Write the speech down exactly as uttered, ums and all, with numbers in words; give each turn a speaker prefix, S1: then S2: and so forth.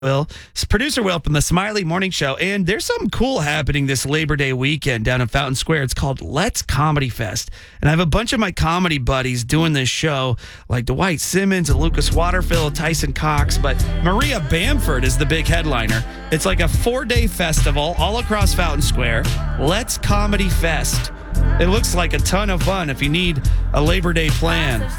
S1: Will, it's producer Will from the Smiley Morning Show, and there's something cool happening this Labor Day weekend down in Fountain Square. It's called Let's Comedy Fest, and I have a bunch of my comedy buddies doing this show, like Dwight Simmons and Lucas Waterfield, Tyson Cox, but Maria Bamford is the big headliner. It's like a four-day festival all across Fountain Square. Let's Comedy Fest. It looks like a ton of fun if you need a Labor Day plan.